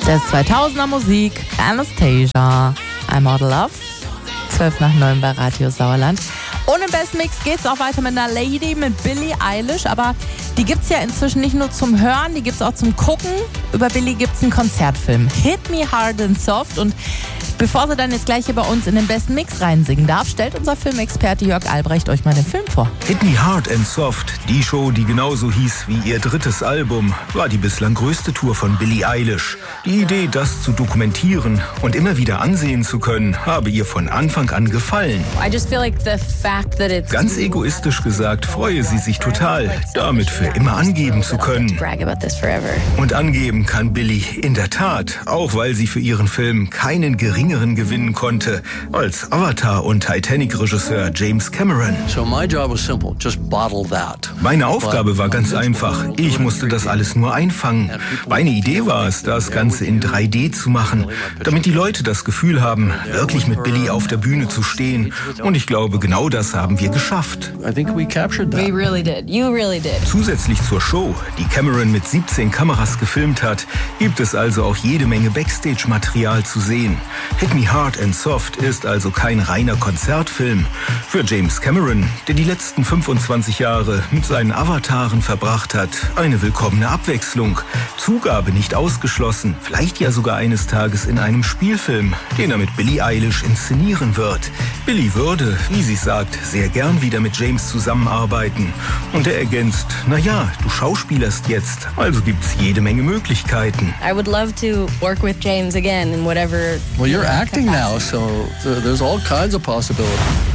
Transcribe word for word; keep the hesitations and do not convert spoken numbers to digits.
Das zweitausender Musik, Anastasia, I'm Out of Love, zwölf nach neun bei Radio Sauerland. Ohne Best Mix geht's auch weiter mit einer Lady, mit Billie Eilish, aber die gibt's ja inzwischen nicht nur zum Hören, die gibt's auch zum Gucken. Über Billie gibt's einen Konzertfilm, Hit Me Hard and Soft, und bevor sie dann jetzt gleich hier bei uns in den besten Mix reinsingen darf, stellt unser Filmexperte Jörg Albrecht euch mal den Film vor. Hit Me Hard and Soft, die Show, die genauso hieß wie ihr drittes Album, war die bislang größte Tour von Billie Eilish. Die Idee, das zu dokumentieren und immer wieder ansehen zu können, habe ihr von Anfang an gefallen. Ganz egoistisch gesagt, freue sie sich total, damit für immer angeben zu können. Und angeben kann Billie in der Tat, auch weil sie für ihren Film keinen geringeren gewinnen konnte als Avatar- und Titanic-Regisseur James Cameron. Meine Aufgabe war ganz einfach. Ich musste das alles nur einfangen. Meine Idee war es, das Ganze in drei D zu machen, damit die Leute das Gefühl haben, wirklich mit Billie auf der Bühne zu stehen. Und ich glaube, genau das haben wir geschafft. Zusätzlich zur Show, die Cameron mit siebzehn Kameras gefilmt hat, gibt es also auch jede Menge Backstage-Material zu sehen. Hit Me Hard and Soft ist also kein reiner Konzertfilm. Für James Cameron, der die letzten fünfundzwanzig Jahre mit seinen Avataren verbracht hat, eine willkommene Abwechslung. Zugabe nicht ausgeschlossen, vielleicht ja sogar eines Tages in einem Spielfilm, den er mit Billie Eilish inszenieren wird. Billie würde, wie sie sagt, sehr gern wieder mit James zusammenarbeiten. Und er ergänzt, naja, du schauspielerst jetzt, also gibt's jede Menge Möglichkeiten. I would love to work with James again in whatever. Well, you're acting now, so there's all kinds of possibilities.